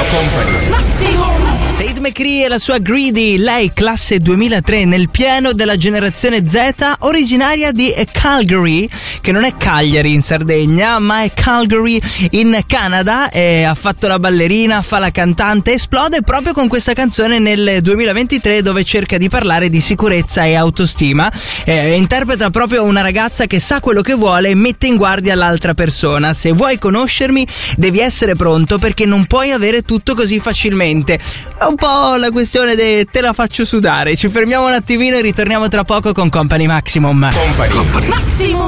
Tate McCree e la sua Greedy, lei classe 2003 nel pieno della generazione Z, originaria di Calgary, che non è Cagliari in Sardegna, ma è Calgary in Canada, e ha fatto la ballerina, fa la cantante, esplode proprio con questa canzone nel 2023 dove cerca di parlare di sicurezza e autostima, interpreta proprio una ragazza che sa quello che vuole e mette in guardia l'altra persona. Se vuoi conoscermi devi essere pronto perché non puoi avere tutto così facilmente. È un po' la questione te la faccio sudare. Ci fermiamo un attimino e ritorniamo tra poco con Company Maximum. Company Maximum.